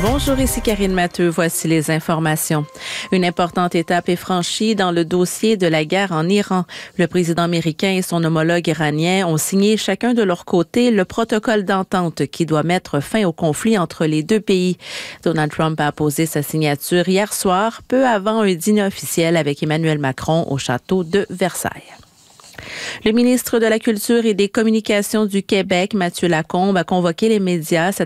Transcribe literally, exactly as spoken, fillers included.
Bonjour, ici Karine Matteux. Voici les informations. Une importante étape est franchie dans le dossier de la guerre en Iran. Le président américain et son homologue iranien ont signé chacun de leur côté le protocole d'entente qui doit mettre fin au conflit entre les deux pays. Donald Trump a posé sa signature hier soir, peu avant un dîner officiel avec Emmanuel Macron au château de Versailles. Le ministre de la Culture et des Communications du Québec, Mathieu Lacombe, a convoqué les médias